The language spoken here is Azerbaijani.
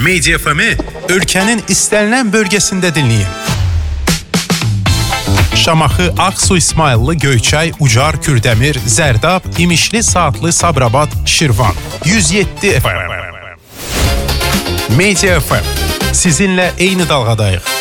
Media FM'i ölkənin istənilən bölgəsində dinləyin. Şamaxı, Ağsu, İsmayıllı, Göyçay, Ucar, Kürdəmir, Zərdab, İmişli, Saatlı, Sabirabad, Şirvan. 107 FM. Media FM. Sizinlə eyni dalğadayıq.